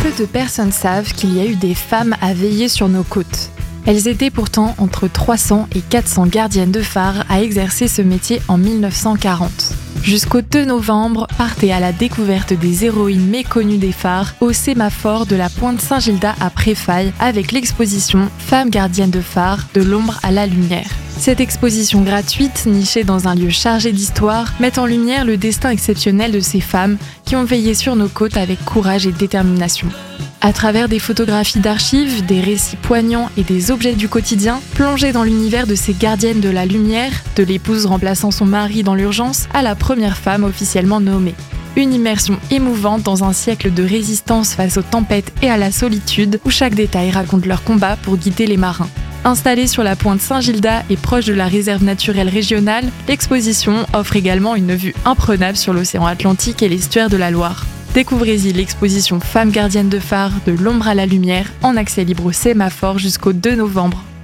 Peu de personnes savent qu'il y a eu des femmes à veiller sur nos côtes. Elles étaient pourtant entre 300 et 400 gardiennes de phare à exercer ce métier en 1940. Jusqu'au 2 novembre, partez à la découverte des héroïnes méconnues des phares au sémaphore de la Pointe Saint-Gildas à Préfailles avec l'exposition « Femmes gardiennes de phare, de l'ombre à la lumière ». Cette exposition gratuite, nichée dans un lieu chargé d'histoire, met en lumière le destin exceptionnel de ces femmes qui ont veillé sur nos côtes avec courage et détermination. À travers des photographies d'archives, des récits poignants et des objets du quotidien, plongez dans l'univers de ces gardiennes de la lumière, de l'épouse remplaçant son mari dans l'urgence à la première femme officiellement nommée. Une immersion émouvante dans un siècle de résistance face aux tempêtes et à la solitude, où chaque détail raconte leur combat pour guider les marins. Installée sur la pointe Saint-Gildas et proche de la réserve naturelle régionale, l'exposition offre également une vue imprenable sur l'océan Atlantique et l'estuaire de la Loire. Découvrez-y l'exposition Femmes gardiennes de phare, de l'ombre à la lumière, en accès libre au sémaphore jusqu'au 2 novembre.